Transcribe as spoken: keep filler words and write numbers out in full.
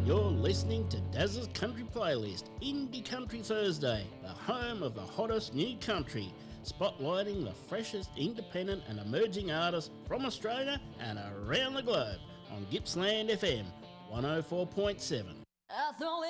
You're listening to Daz's Country Playlist, Indie Country Thursday, the home of the hottest new country, spotlighting the freshest independent and emerging artists from Australia and around the globe on Gippsland F M one oh four point seven. I throw